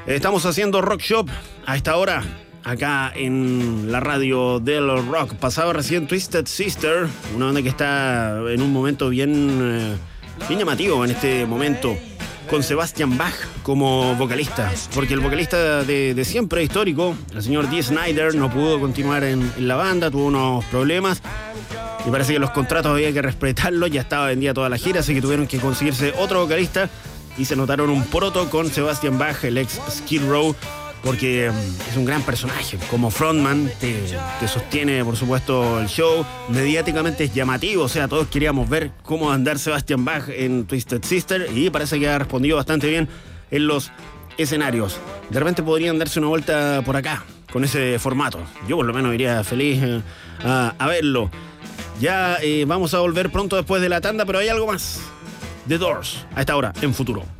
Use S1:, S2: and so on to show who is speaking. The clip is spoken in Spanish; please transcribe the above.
S1: Estamos haciendo Rock Shop a esta hora, acá en la radio del rock. Pasaba recién Twisted Sister, una banda que está en un momento bien llamativo en este momento, con Sebastian Bach como vocalista, porque el vocalista de siempre histórico, el señor Dee Snider, no pudo continuar en la banda, tuvo unos problemas y parece que los contratos había que respetarlos, ya estaba vendida toda la gira, así que tuvieron que conseguirse otro vocalista y se notaron un poroto con Sebastian Bach, el ex Skid Row, porque es un gran personaje. Como frontman te sostiene, por supuesto, el show. Mediáticamente es llamativo, o sea, todos queríamos ver cómo andar Sebastian Bach en Twisted Sister y parece que ha respondido bastante bien en los escenarios. De repente podrían darse una vuelta por acá con ese formato. Yo por lo menos iría feliz a verlo. Ya vamos a volver pronto después de la tanda, pero hay algo más. The Doors, a esta hora, en Futuro.